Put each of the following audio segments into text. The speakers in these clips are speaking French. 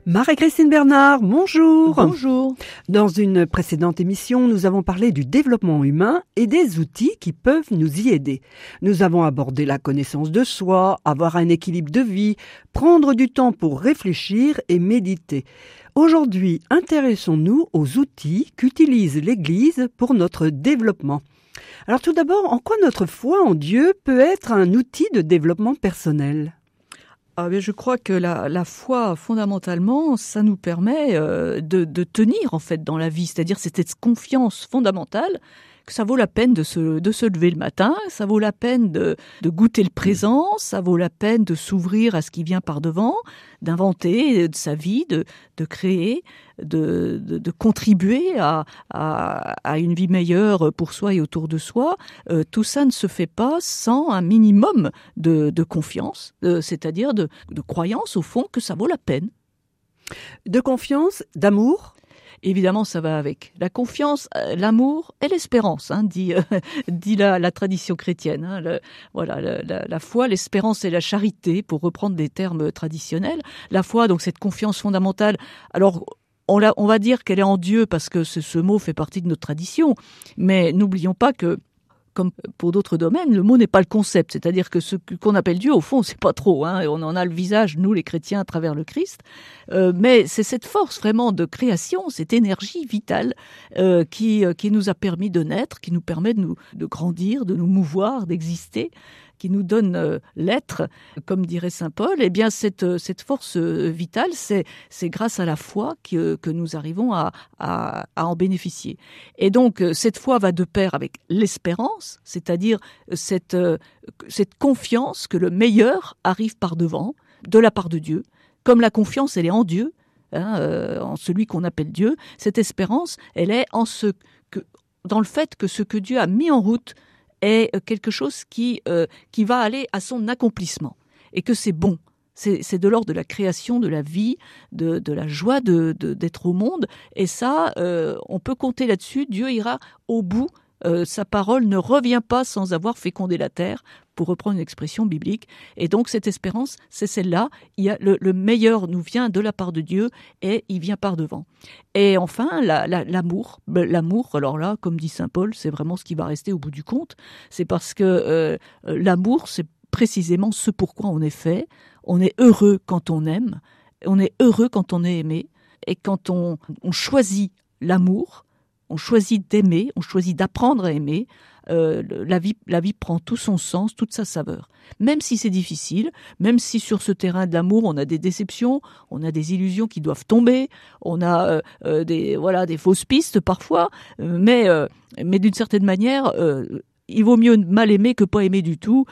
Marie-Christine Bernard, bonjour. Bonjour. Dans une précédente émission, nous avons parlé du développement humain et des outils qui peuvent nous y aider. Nous avons abordé la connaissance de soi, avoir un équilibre de vie, prendre du temps pour réfléchir et méditer. Aujourd'hui, intéressons-nous aux outils qu'utilise l'Église pour notre développement. Alors tout d'abord, en quoi notre foi en Dieu peut être un outil de développement personnel ? Je crois que la foi, fondamentalement, ça nous permet de tenir en fait dans la vie, c'est-à-dire cette confiance fondamentale que ça vaut la peine de se lever le matin, ça vaut la peine de goûter le présent, ça vaut la peine de s'ouvrir à ce qui vient par devant, d'inventer de sa vie, de créer, de contribuer à une vie meilleure pour soi et autour de soi. Tout ça ne se fait pas sans un minimum de confiance, c'est-à-dire de croyance au fond que ça vaut la peine. De confiance, d'amour ? Évidemment, ça va avec la confiance, l'amour et l'espérance, dit la tradition chrétienne. La foi, l'espérance et la charité, pour reprendre des termes traditionnels. La foi, donc cette confiance fondamentale. Alors, on va dire qu'elle est en Dieu parce que ce mot fait partie de notre tradition, mais n'oublions pas que, comme pour d'autres domaines, le mot n'est pas le concept. C'est-à-dire que ce qu'on appelle Dieu, au fond, c'est pas trop. On en a le visage, nous les chrétiens, à travers le Christ. Mais c'est cette force vraiment de création, cette énergie vitale qui nous a permis de naître, qui nous permet de grandir, de nous mouvoir, d'exister, qui nous donne l'être, comme dirait saint Paul. Eh bien, cette force vitale, c'est grâce à la foi que nous arrivons à en bénéficier. Et donc, cette foi va de pair avec l'espérance, c'est-à-dire cette confiance que le meilleur arrive par devant, de la part de Dieu. Comme la confiance, elle est en Dieu, en celui qu'on appelle Dieu, cette espérance, elle est dans le fait que ce que Dieu a mis en route est quelque chose qui va aller à son accomplissement et que c'est bon. C'est de l'ordre de la création, de la vie, de la joie d'être au monde. Et ça, on peut compter là-dessus. Dieu ira au bout. Sa parole ne revient pas sans avoir fécondé la terre, pour reprendre une expression biblique. Et donc cette espérance, c'est celle-là. Le meilleur nous vient de la part de Dieu et il vient par devant. Et enfin, l'amour. L'amour, alors là, comme dit saint Paul, c'est vraiment ce qui va rester au bout du compte. C'est parce que l'amour, c'est précisément ce pourquoi on est fait. On est heureux quand on aime. On est heureux quand on est aimé. Et quand on choisit l'amour, on choisit d'aimer, on choisit d'apprendre à aimer, la vie prend tout son sens, toute sa saveur. Même si c'est difficile, même si sur ce terrain de l'amour, on a des déceptions, on a des illusions qui doivent tomber, on a des fausses pistes parfois, mais d'une certaine manière, il vaut mieux mal aimer que pas aimer du tout,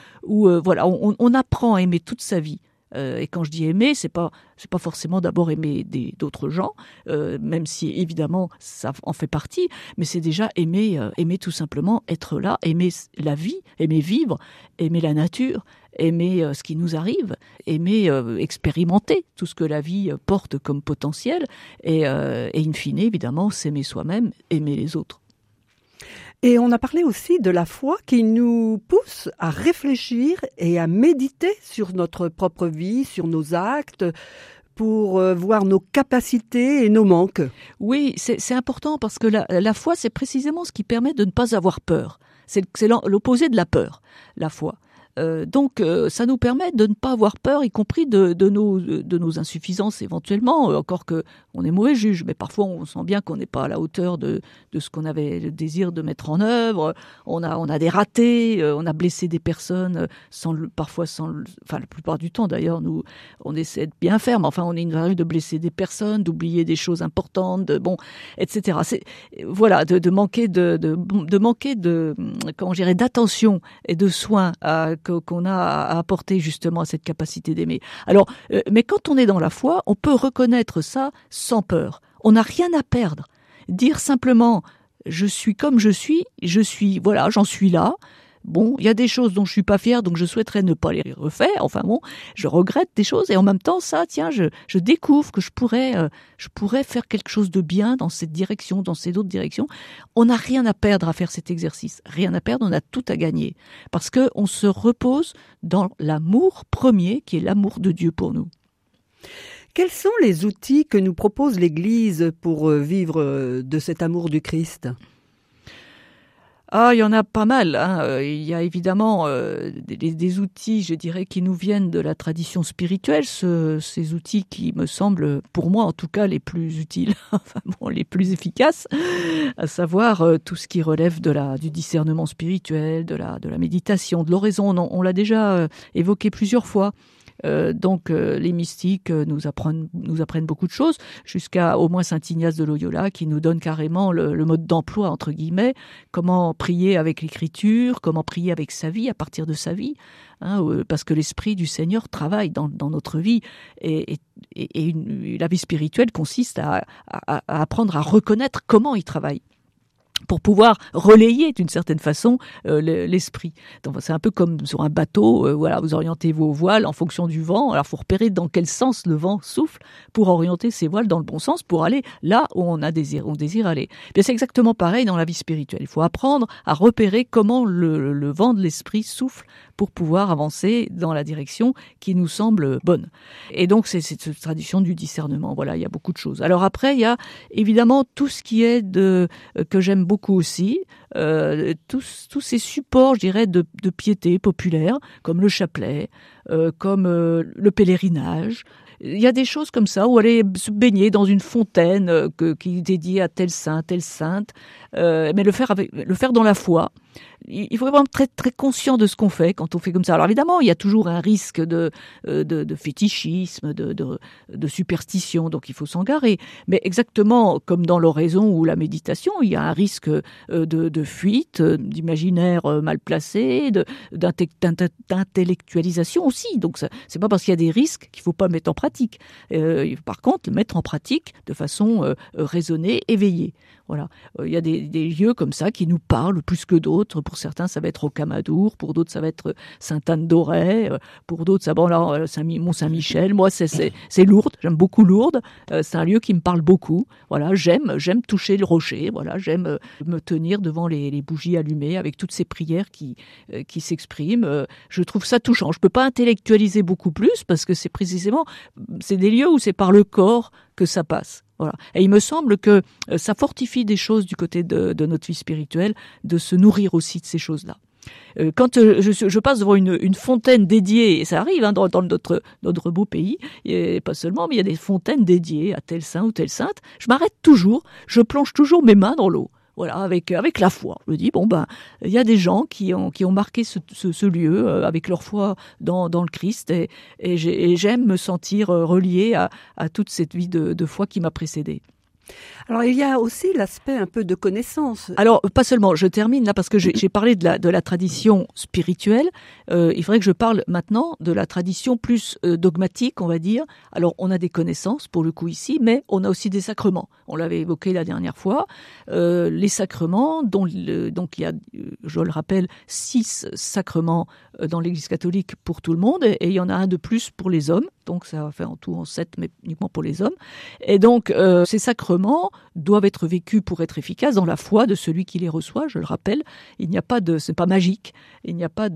on apprend à aimer toute sa vie. Et quand je dis aimer, c'est pas forcément d'abord aimer d'autres gens, même si évidemment ça en fait partie, mais c'est déjà aimer tout simplement être là, aimer la vie, aimer vivre, aimer la nature, aimer ce qui nous arrive, aimer expérimenter tout ce que la vie porte comme potentiel, et in fine évidemment s'aimer soi-même, aimer les autres. Et on a parlé aussi de la foi qui nous pousse à réfléchir et à méditer sur notre propre vie, sur nos actes, pour voir nos capacités et nos manques. Oui, c'est important parce que la foi, c'est précisément ce qui permet de ne pas avoir peur. C'est l'opposé de la peur, la foi. Donc, ça nous permet de ne pas avoir peur, y compris de nos insuffisances éventuellement, encore que on est mauvais juge, mais parfois on sent bien qu'on n'est pas à la hauteur de ce qu'on avait le désir de mettre en œuvre. On a des ratés, on a blessé des personnes la plupart du temps d'ailleurs, nous on essaie de bien faire, mais enfin on arrive de blesser des personnes, d'oublier des choses importantes, etc. C'est de manquer d'attention et de soin qu'on a à apporter justement à cette capacité d'aimer. Alors, mais quand on est dans la foi, on peut reconnaître ça sans peur. On n'a rien à perdre. Dire simplement, je suis comme je suis, j'en suis là. Bon, il y a des choses dont je suis pas fière, donc je souhaiterais ne pas les refaire. Enfin bon, je regrette des choses et en même temps, ça, tiens, je découvre que je pourrais faire quelque chose de bien dans cette direction, dans ces autres directions. On n'a rien à perdre à faire cet exercice. Rien à perdre, on a tout à gagner. Parce que on se repose dans l'amour premier, qui est l'amour de Dieu pour nous. Quels sont les outils que nous propose l'Église pour vivre de cet amour du Christ ? Ah, il y en a pas mal, hein. Il y a évidemment des outils, je dirais, qui nous viennent de la tradition spirituelle, ces outils qui me semblent, pour moi en tout cas, les plus utiles, enfin bon, les plus efficaces, à savoir tout ce qui relève du discernement spirituel, de la méditation, de l'oraison. On l'a déjà évoqué plusieurs fois. Donc les mystiques nous apprennent beaucoup de choses, jusqu'à au moins saint Ignace de Loyola qui nous donne carrément le mode d'emploi entre guillemets, comment prier avec l'écriture, comment prier avec sa vie, à partir de sa vie, hein, parce que l'esprit du Seigneur travaille dans notre vie et la vie spirituelle consiste à apprendre à reconnaître comment il travaille, pour pouvoir relayer d'une certaine façon l'esprit. Donc c'est un peu comme sur un bateau, voilà, vous orientez vos voiles en fonction du vent. Alors il faut repérer dans quel sens le vent souffle pour orienter ses voiles dans le bon sens pour aller là où on désire aller. Bien, c'est exactement pareil dans la vie spirituelle. Il faut apprendre à repérer comment le vent de l'esprit souffle pour pouvoir avancer dans la direction qui nous semble bonne. Et donc c'est cette tradition du discernement. Voilà, il y a beaucoup de choses. Alors après, il y a évidemment tout ce qui est que j'aime beaucoup aussi, tous ces supports, je dirais, de piété populaire, comme le chapelet, comme le pèlerinage. Il y a des choses comme ça, où aller se baigner dans une fontaine qui est dédiée à tel saint, telle sainte, mais le faire dans la foi. Il faut vraiment être très, très conscient de ce qu'on fait quand on fait comme ça. Alors évidemment, il y a toujours un risque de fétichisme, de superstition, donc il faut s'en garer. Mais exactement comme dans l'oraison ou la méditation, il y a un risque de fuite, d'imaginaire mal placé, d'intellectualisation aussi. Donc c'est pas parce qu'il y a des risques qu'il faut pas le mettre en pratique. Par contre, le mettre en pratique de façon raisonnée, éveillée. Voilà. Il y a des lieux comme ça qui nous parlent plus que d'autres. Pour certains, ça va être Rocamadour, pour d'autres, ça va être Sainte-Anne-d'Auray, pour d'autres, ça va Mont-Saint-Michel. Moi, c'est Lourdes. J'aime beaucoup Lourdes. C'est un lieu qui me parle beaucoup. Voilà, j'aime toucher le rocher. Voilà, j'aime me tenir devant les bougies allumées avec toutes ces prières qui s'expriment. Je trouve ça touchant. Je peux pas intellectualiser beaucoup plus parce que c'est des lieux où c'est par le corps que ça passe. Voilà. Et il me semble que ça fortifie des choses du côté de notre vie spirituelle, de se nourrir aussi de ces choses-là. Quand je passe devant une fontaine dédiée, et ça arrive dans notre beau pays, et pas seulement, mais il y a des fontaines dédiées à tel saint ou telle sainte, je m'arrête toujours, je plonge toujours mes mains dans l'eau. Voilà, avec la foi. Je me dis, il y a des gens qui ont marqué ce lieu avec leur foi dans le Christ et j'aime me sentir relié à toute cette vie de foi qui m'a précédée. Alors, il y a aussi l'aspect un peu de connaissance. Alors, pas seulement, je termine là parce que j'ai parlé de la tradition spirituelle. Il faudrait que je parle maintenant de la tradition plus dogmatique, on va dire. Alors, on a des connaissances pour le coup ici, mais on a aussi des sacrements. On l'avait évoqué la dernière fois. Les sacrements, donc il y a, je le rappelle, 6 sacrements dans l'Église catholique pour tout le monde, et il y en a un de plus pour les hommes. Donc, ça va faire en tout 7, mais uniquement pour les hommes. Et donc, ces sacrements doivent être vécus pour être efficaces dans la foi de celui qui les reçoit. Je le rappelle, c'est pas magique. Il n'y a pas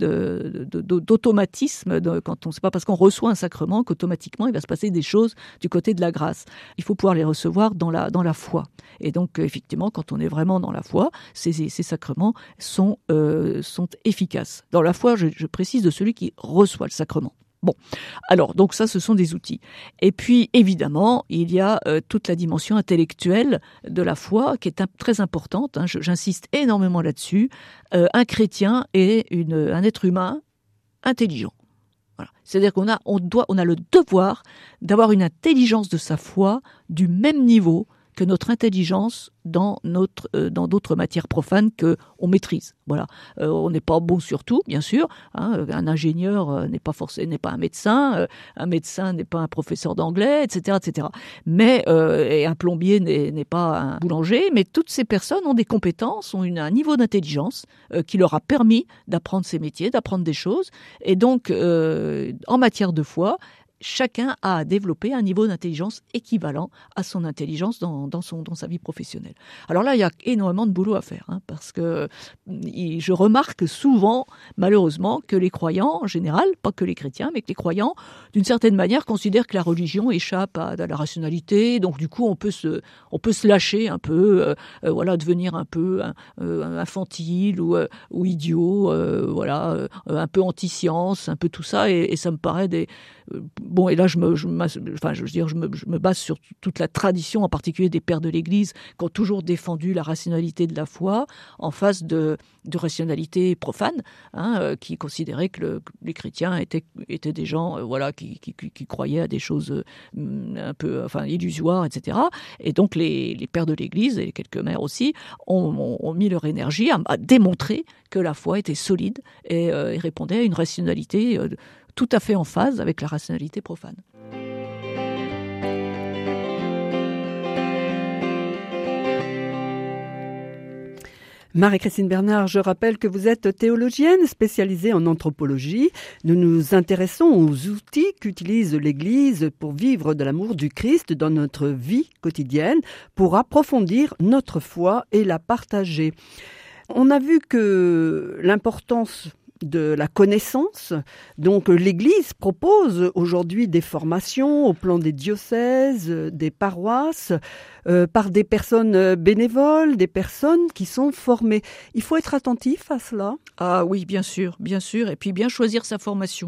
d'automatisme c'est pas parce qu'on reçoit un sacrement qu'automatiquement il va se passer des choses du côté de la grâce. Il faut pouvoir les recevoir dans la foi. Et donc, effectivement, quand on est vraiment dans la foi, ces sacrements sont efficaces. Dans la foi, je précise, de celui qui reçoit le sacrement. Bon, alors, donc ça, ce sont des outils. Et puis, évidemment, il y a toute la dimension intellectuelle de la foi qui est très importante. Hein, j'insiste énormément là-dessus. Un chrétien est un être humain intelligent. Voilà. C'est-à-dire qu'on a le devoir d'avoir une intelligence de sa foi du même niveau que notre intelligence dans d'autres matières profanes que on maîtrise. Voilà, on n'est pas bon sur tout, bien sûr. Hein. Un ingénieur n'est pas un médecin. Un médecin n'est pas un professeur d'anglais, etc., etc. Mais et un plombier n'est pas un boulanger. Mais toutes ces personnes ont des compétences, ont un niveau d'intelligence qui leur a permis d'apprendre ces métiers, d'apprendre des choses. Et donc, en matière de foi, chacun a développé un niveau d'intelligence équivalent à son intelligence dans sa vie professionnelle. Alors là, il y a énormément de boulot à faire, parce que je remarque souvent, malheureusement, que les croyants, en général, pas que les chrétiens, mais que les croyants, d'une certaine manière, considèrent que la religion échappe à la rationalité. Donc, du coup, on peut se lâcher un peu, devenir un peu infantile ou idiot, un peu anti-science, un peu tout ça, et ça me paraît et là je me base sur toute la tradition, en particulier des pères de l'Église, qui ont toujours défendu la rationalité de la foi en face de rationalité profane, qui considéraient que les chrétiens étaient des gens qui croyaient à des choses un peu illusoires, etc. Et donc les pères de l'Église et quelques mères aussi ont mis leur énergie à démontrer que la foi était solide et répondait à une rationalité tout à fait en phase avec la rationalité profane. Marie-Christine Bernard, je rappelle que vous êtes théologienne spécialisée en anthropologie. Nous nous intéressons aux outils qu'utilise l'Église pour vivre de l'amour du Christ dans notre vie quotidienne, pour approfondir notre foi et la partager. On a vu que l'importance de la connaissance. Donc l'Église propose aujourd'hui des formations au plan des diocèses, des paroisses, par des personnes bénévoles, des personnes qui sont formées. Il faut être attentif à cela. Ah oui, bien sûr. Et puis bien choisir sa formation.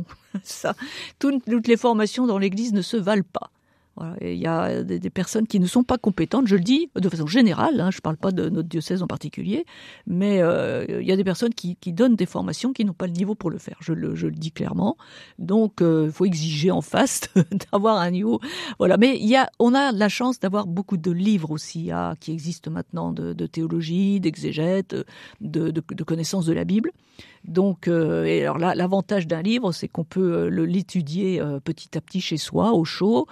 Toutes les formations dans l'Église ne se valent pas. Voilà, il y a des personnes qui ne sont pas compétentes, je le dis de façon générale, je ne parle pas de notre diocèse en particulier, mais il y a des personnes qui donnent des formations qui n'ont pas le niveau pour le faire, je le dis clairement. Donc il faut exiger en face d'avoir un niveau. Voilà, mais on a la chance d'avoir beaucoup de livres aussi qui existent maintenant de théologie, d'exégète, de connaissance de la Bible. Donc, et alors là, l'avantage d'un livre, c'est qu'on peut l'étudier petit à petit chez soi, au chaud,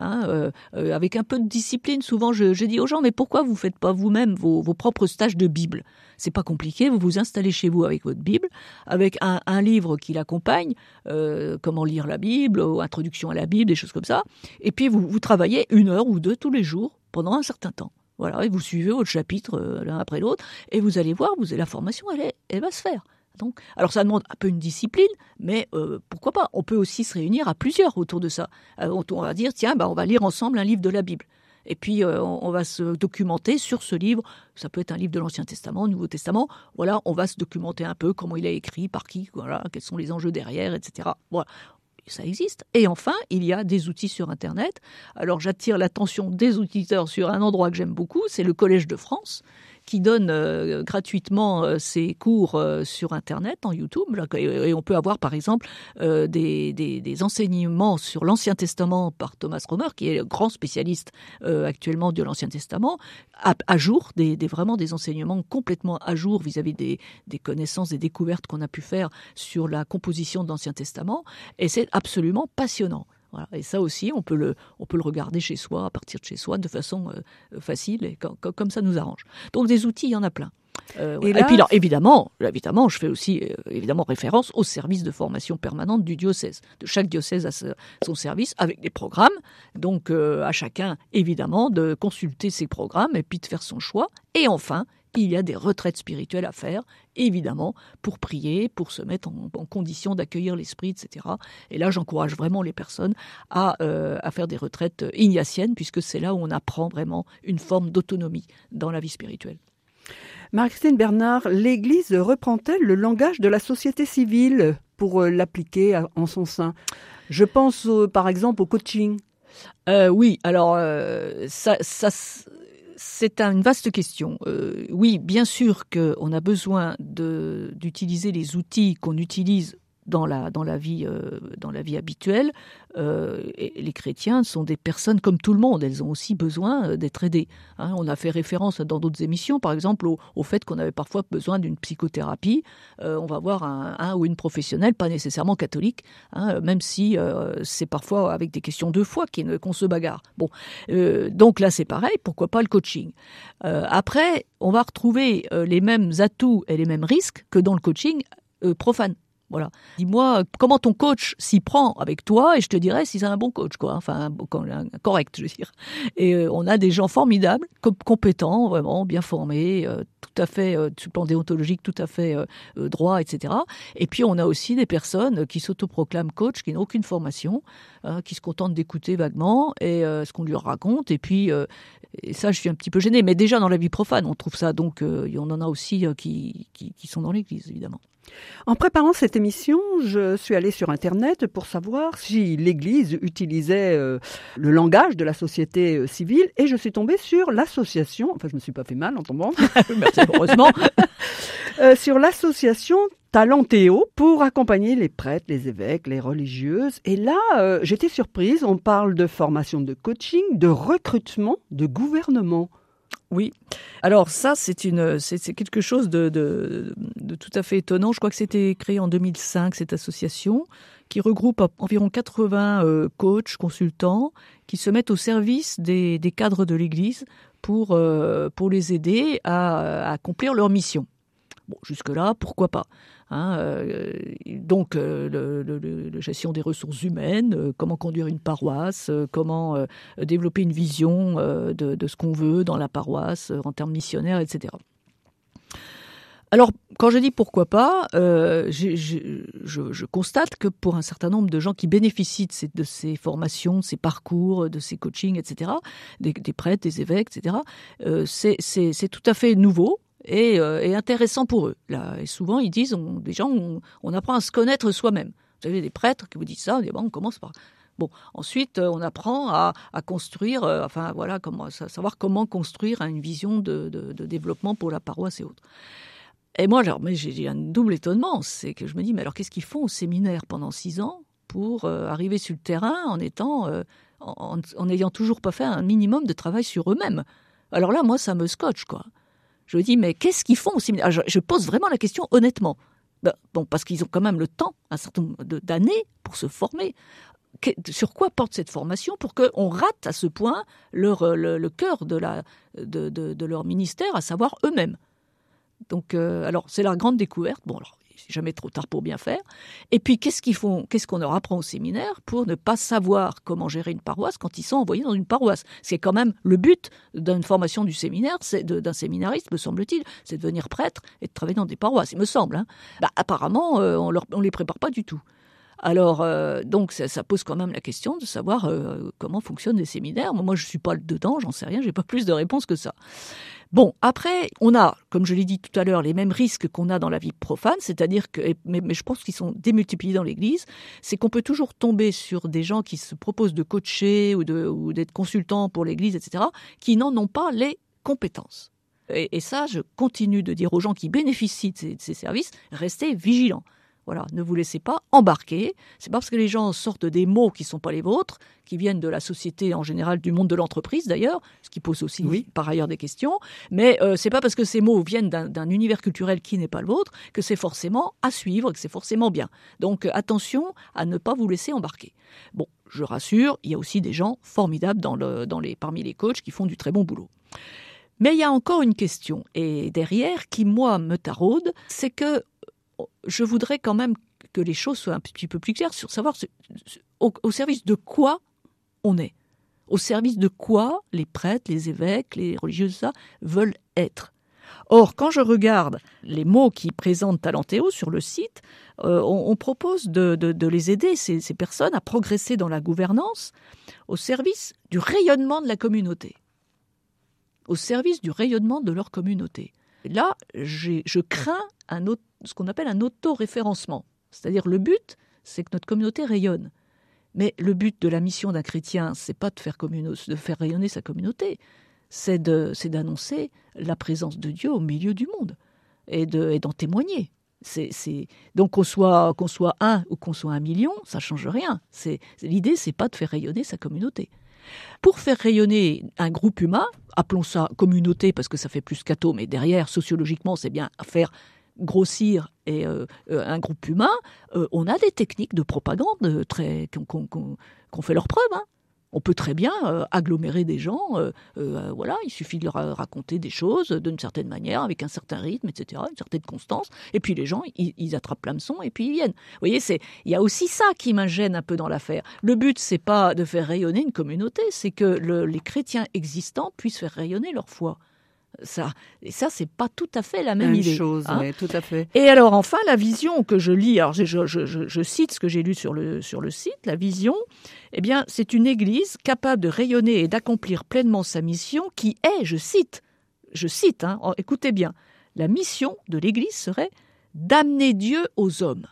avec un peu de discipline. Souvent, je dis aux gens, mais pourquoi vous faites pas vous-même vos propres stages de Bible ? C'est pas compliqué, vous vous installez chez vous avec votre Bible, avec un livre qui l'accompagne, comment lire la Bible, ou introduction à la Bible, des choses comme ça. Et puis, vous travaillez 1 heure ou 2 tous les jours pendant un certain temps. Voilà, et vous suivez votre chapitre l'un après l'autre, et vous allez voir, la formation, elle va se faire. Donc, alors ça demande un peu une discipline, mais pourquoi pas ? On peut aussi se réunir à plusieurs autour de ça. On va dire, tiens, on va lire ensemble un livre de la Bible. Et puis, on va se documenter sur ce livre. Ça peut être un livre de l'Ancien Testament, Nouveau Testament. Voilà, on va se documenter un peu comment il est écrit, par qui, voilà, quels sont les enjeux derrière, etc. Voilà. Ça existe. Et enfin, il y a des outils sur Internet. Alors, j'attire l'attention des auditeurs sur un endroit que j'aime beaucoup, c'est le Collège de France, qui donne gratuitement ses cours sur Internet, en YouTube. Et on peut avoir, par exemple, des enseignements sur l'Ancien Testament par Thomas Romer, qui est le grand spécialiste actuellement de l'Ancien Testament, à jour, vraiment des enseignements complètement à jour vis-à-vis des connaissances, des découvertes qu'on a pu faire sur la composition de l'Ancien Testament. Et c'est absolument passionnant. Voilà. Et ça aussi, on peut le regarder chez soi, à partir de chez soi, de façon facile, et comme ça nous arrange. Donc des outils, il y en a plein. Et puis alors, évidemment, je fais aussi référence au service de formation permanente du diocèse. De chaque diocèse a son service avec des programmes. Donc à chacun, évidemment, de consulter ses programmes et puis de faire son choix. Et enfin, il y a des retraites spirituelles à faire, évidemment, pour prier, pour se mettre en condition d'accueillir l'esprit, etc. Et là, j'encourage vraiment les personnes à faire des retraites ignatiennes, puisque c'est là où on apprend vraiment une forme d'autonomie dans la vie spirituelle. Marie-Christine Bernard, l'Église reprend-elle le langage de la société civile pour l'appliquer en son sein ? Je pense par exemple au coaching. Oui, alors ça c'est une vaste question. Oui, bien sûr qu'on a besoin d'utiliser les outils qu'on utilise dans la vie habituelle. Et les chrétiens sont des personnes comme tout le monde. Elles ont aussi besoin d'être aidées. On a fait référence dans d'autres émissions, par exemple, au fait qu'on avait parfois besoin d'une psychothérapie. On va voir un ou une professionnelle, pas nécessairement catholique, même si c'est parfois avec des questions de foi qu'on se bagarre. Bon, donc là c'est pareil. Pourquoi pas le coaching ? Après, on va retrouver les mêmes atouts et les mêmes risques que dans le coaching profane. Voilà. Dis-moi comment ton coach s'y prend avec toi et je te dirai si c'est un bon coach, quoi. Enfin, un correct, je veux dire. Et on a des gens formidables, compétents, vraiment bien formés, tout à fait, sur le plan déontologique, tout à fait droit, etc. Et puis, on a aussi des personnes qui s'autoproclament coach, qui n'ont aucune formation, qui se contentent d'écouter vaguement et ce qu'on lui raconte. Et puis, et ça, je suis un petit peu gênée. Mais déjà, dans la vie profane, on trouve ça. Donc, on en a aussi qui sont dans l'Église, évidemment. En préparant cette émission, je suis allée sur Internet pour savoir si l'Église utilisait le langage de la société civile et je suis tombée sur l'association, enfin je me suis pas fait mal en tombant, merci, heureusement, sur l'association Talentéo pour accompagner les prêtres, les évêques, les religieuses. Et là, j'étais surprise, on parle de formation de coaching, de recrutement, de gouvernement. Oui. Alors ça, c'est quelque chose de tout à fait étonnant. Je crois que c'était créé en 2005, cette association, qui regroupe environ 80 coachs, consultants, qui se mettent au service des cadres de l'Église pour les aider à accomplir leur mission. Bon, jusque-là, pourquoi pas, hein, donc, la gestion des ressources humaines, comment conduire une paroisse, comment développer une vision de ce qu'on veut dans la paroisse en termes missionnaires, etc. Alors, quand je dis pourquoi pas, je constate que pour un certain nombre de gens qui bénéficient de ces formations, de ces parcours, de ces coachings, etc., des prêtres, des évêques, etc., c'est tout à fait nouveau. Et intéressant pour eux. Là, et souvent, ils disent, on apprend à se connaître soi-même. Vous avez des prêtres qui vous disent ça, on commence par... Bon, ensuite, on apprend à construire, savoir comment construire une vision de développement pour la paroisse et autres. Et moi, mais j'ai un double étonnement, c'est que je me dis, mais alors qu'est-ce qu'ils font au séminaire pendant 6 ans pour arriver sur le terrain en n'ayant toujours pas fait un minimum de travail sur eux-mêmes? Alors là, moi, ça me scotche, quoi. Je me dis, mais qu'est-ce qu'ils font au séminaire ? Je pose vraiment la question honnêtement. Parce qu'ils ont quand même le temps, un certain nombre d'années, pour se former. Sur quoi porte cette formation pour qu'on rate à ce point le cœur de leur ministère, à savoir eux-mêmes ? Donc, alors, c'est la grande découverte. Bon, alors, c'est jamais trop tard pour bien faire. Et puis, qu'est-ce qu'ils font ? Qu'est-ce qu'on leur apprend au séminaire pour ne pas savoir comment gérer une paroisse quand ils sont envoyés dans une paroisse ? C'est quand même le but d'une formation du séminaire, d'un séminariste, me semble-t-il, c'est de devenir prêtre et de travailler dans des paroisses, il me semble. Hein. Apparemment, on les prépare pas du tout. Alors, donc, ça pose quand même la question de savoir comment fonctionnent les séminaires. Moi, je suis pas dedans, j'en sais rien, j'ai pas plus de réponses que ça. Bon, après, on a, comme je l'ai dit tout à l'heure, les mêmes risques qu'on a dans la vie profane, c'est-à-dire que, mais je pense qu'ils sont démultipliés dans l'Église, c'est qu'on peut toujours tomber sur des gens qui se proposent de coacher ou d'être consultants pour l'Église, etc., qui n'en ont pas les compétences. Et ça, je continue de dire aux gens qui bénéficient de ces services, restez vigilants. Voilà, ne vous laissez pas embarquer. C'est pas parce que les gens sortent des mots qui ne sont pas les vôtres, qui viennent de la société en général, du monde de l'entreprise d'ailleurs, ce qui pose aussi par ailleurs des questions, mais c'est pas parce que ces mots viennent d'un univers culturel qui n'est pas le vôtre que c'est forcément à suivre, que c'est forcément bien. Donc attention à ne pas vous laisser embarquer. Bon, je rassure, il y a aussi des gens formidables parmi les coachs qui font du très bon boulot. Mais il y a encore une question, et derrière, qui moi me taraude, c'est que je voudrais quand même que les choses soient un petit peu plus claires sur savoir au service de quoi on est. Au service de quoi les prêtres, les évêques, les religieux, ça, veulent être. Or, quand je regarde les mots qui présentent Talentéo sur le site, on propose de les aider, ces personnes, à progresser dans la gouvernance au service du rayonnement de la communauté. Au service du rayonnement de leur communauté. Là, je crains ce qu'on appelle un auto-référencement. C'est-à-dire le but, c'est que notre communauté rayonne. Mais le but de la mission d'un chrétien, c'est pas de faire rayonner sa communauté, c'est d'annoncer la présence de Dieu au milieu du monde et d'en témoigner. Donc qu'on soit 1 ou qu'on soit 1 million, ça change rien. L'idée, c'est pas de faire rayonner sa communauté. Pour faire rayonner un groupe humain, appelons ça communauté parce que ça fait plus qu'atome, mais derrière, sociologiquement, c'est bien faire grossir un groupe humain, on a des techniques de propagande qu'on fait leur preuve. Hein. On peut très bien agglomérer des gens, voilà, il suffit de leur raconter des choses d'une certaine manière, avec un certain rythme, etc., une certaine constance, et puis les gens, ils attrapent l'hameçon et puis ils viennent. Vous voyez, il y a aussi ça qui m'ingène un peu dans l'affaire. Le but, c'est pas de faire rayonner une communauté, c'est que les chrétiens existants puissent faire rayonner leur foi. Ça, c'est pas tout à fait la même idée. Chose, oui, tout à fait. Et alors, enfin, la vision que je lis, alors je cite ce que j'ai lu sur le site, la vision, eh bien, c'est une église capable de rayonner et d'accomplir pleinement sa mission qui est, je cite, écoutez bien, la mission de l'église serait d'amener Dieu aux hommes.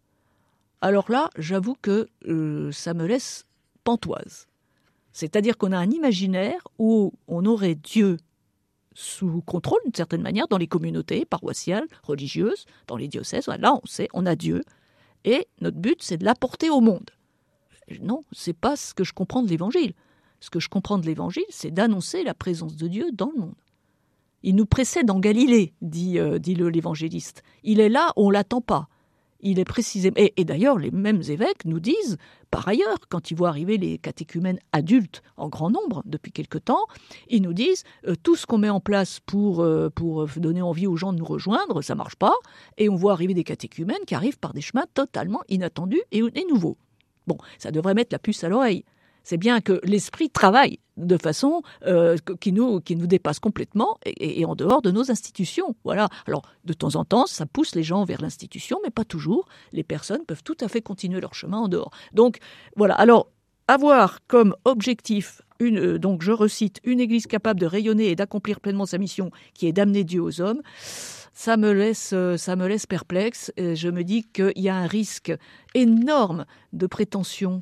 Alors là, j'avoue que ça me laisse pantoise. C'est-à-dire qu'on a un imaginaire où on aurait Dieu sous contrôle, d'une certaine manière, dans les communautés paroissiales, religieuses, dans les diocèses. Là, on sait, on a Dieu. Et notre but, c'est de l'apporter au monde. Non, c'est pas ce que je comprends de l'Évangile. Ce que je comprends de l'Évangile, c'est d'annoncer la présence de Dieu dans le monde. Il nous précède en Galilée, dit l'évangéliste. Il est là, on ne l'attend pas. Il est précisément... Et d'ailleurs, les mêmes évêques nous disent, par ailleurs, quand ils voient arriver les catéchumènes adultes en grand nombre depuis quelque temps, ils nous disent tout ce qu'on met en place pour donner envie aux gens de nous rejoindre, ça ne marche pas, et on voit arriver des catéchumènes qui arrivent par des chemins totalement inattendus et nouveaux. Bon, ça devrait mettre la puce à l'oreille. C'est bien que l'esprit travaille de façon qui nous dépasse complètement et en dehors de nos institutions. Voilà. Alors, de temps en temps, ça pousse les gens vers l'institution, mais pas toujours. Les personnes peuvent tout à fait continuer leur chemin en dehors. Donc, voilà. Alors, avoir comme objectif, donc je recite, une église capable de rayonner et d'accomplir pleinement sa mission, qui est d'amener Dieu aux hommes, ça me laisse perplexe. Je me dis qu'il y a un risque énorme de prétention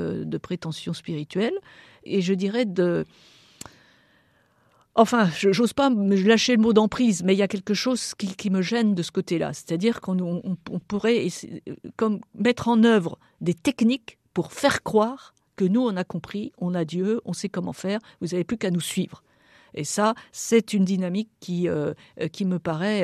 spirituelle. Et je dirais Enfin, j'ose pas me lâcher le mot d'emprise, mais il y a quelque chose qui me gêne de ce côté-là. C'est-à-dire qu'on pourrait comme mettre en œuvre des techniques pour faire croire que nous, on a compris, on a Dieu, on sait comment faire, vous n'avez plus qu'à nous suivre. Et ça, c'est une dynamique qui me paraît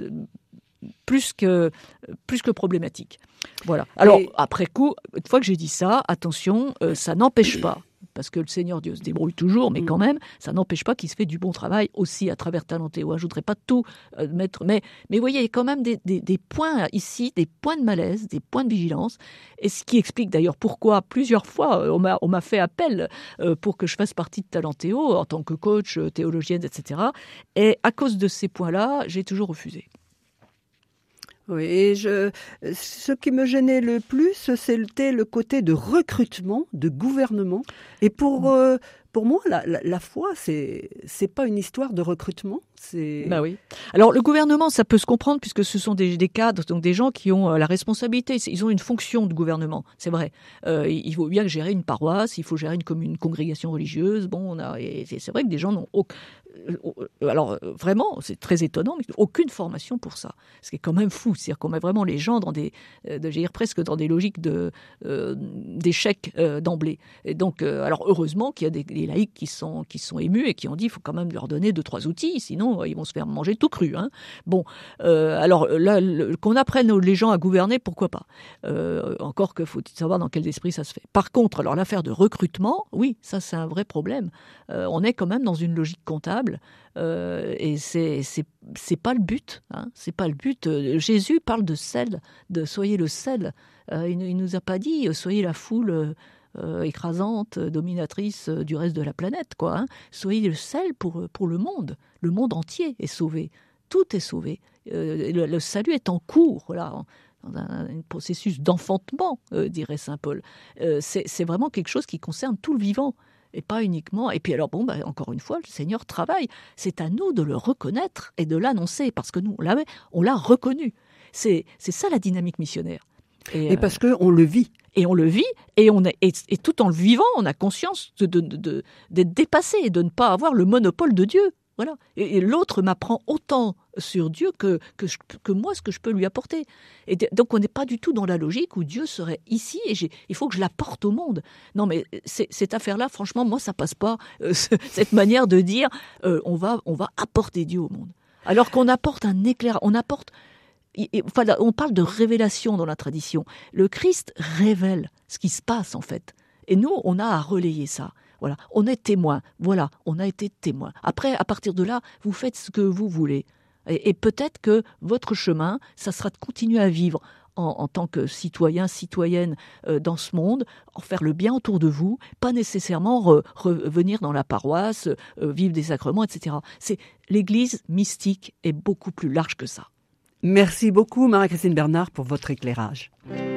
plus que problématique. Voilà. Alors, après coup, une fois que j'ai dit ça, attention, ça n'empêche pas, parce que le Seigneur Dieu se débrouille toujours, mais quand même, ça n'empêche pas qu'il se fait du bon travail aussi à travers Talentéo. Je ne voudrais pas tout mettre, mais vous voyez, il y a quand même des points ici, des points de malaise, des points de vigilance, et ce qui explique d'ailleurs pourquoi plusieurs fois on m'a fait appel pour que je fasse partie de Talentéo en tant que coach, théologienne, etc. Et à cause de ces points-là, j'ai toujours refusé. Oui, et ce qui me gênait le plus, c'était le côté de recrutement, de gouvernement. Et pour moi, la foi, c'est pas une histoire de recrutement. Bah oui. Alors le gouvernement, ça peut se comprendre puisque ce sont des cadres, donc des gens qui ont la responsabilité. Ils ont une fonction de gouvernement, c'est vrai. Il faut bien gérer une paroisse, il faut gérer une congrégation religieuse. Bon, et c'est vrai que des gens n'ont alors vraiment, c'est très étonnant, mais aucune formation pour ça. Ce qui est quand même fou, c'est-à-dire qu'on met vraiment les gens dans presque dans des logiques d'échec d'emblée. Et donc, alors heureusement qu'il y a des laïcs qui sont émus et qui ont dit il faut quand même leur donner 2-3 outils, sinon ils vont se faire manger tout cru. Hein. Bon, alors là, qu'on apprenne les gens à gouverner, pourquoi pas. Encore que faut savoir dans quel esprit ça se fait. Par contre, alors l'affaire de recrutement, oui, ça c'est un vrai problème. On est quand même dans une logique comptable. Et c'est pas le but. Hein, c'est pas le but. Jésus parle de sel, de soyez le sel. Il nous a pas dit soyez la foule écrasante, dominatrice du reste de la planète, quoi. Hein. Soyez le sel pour le monde. Le monde entier est sauvé. Tout est sauvé. Le salut est en cours, là. Dans un processus d'enfantement, dirait saint Paul. C'est vraiment quelque chose qui concerne tout le vivant. Et pas uniquement. Et puis alors, encore une fois, le Seigneur travaille. C'est à nous de le reconnaître et de l'annoncer, parce que nous, on l'a reconnu. C'est ça la dynamique missionnaire. Et parce qu'on le vit. Et on le vit, et tout en le vivant, on a conscience d'être dépassé et de ne pas avoir le monopole de Dieu. Voilà. Et l'autre m'apprend autant sur Dieu que moi, ce que je peux lui apporter. Et donc, on n'est pas du tout dans la logique où Dieu serait ici et il faut que je l'apporte au monde. Non, mais cette affaire-là, franchement, moi, ça passe pas. Cette manière de dire, on va apporter Dieu au monde. Alors qu'on apporte un éclair, on parle de révélation dans la tradition. Le Christ révèle ce qui se passe, en fait. Et nous, on a à relayer ça. Voilà, on est témoin. Voilà, on a été témoin. Après, à partir de là, vous faites ce que vous voulez. Et peut-être que votre chemin, ça sera de continuer à vivre en tant que citoyen, citoyenne dans ce monde, en faire le bien autour de vous, pas nécessairement revenir dans la paroisse, vivre des sacrements, etc. L'Église mystique est beaucoup plus large que ça. Merci beaucoup Marie-Christine Bernard pour votre éclairage.